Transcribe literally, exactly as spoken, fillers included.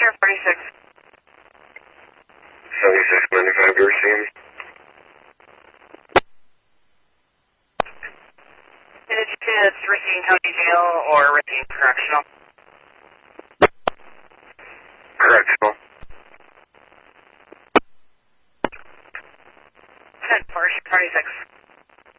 or forty-six? seventy-six ninety-five, you're seeing? And did you say that's Racine County Jail or Racine Correctional? Correctional. ten four, forty-six.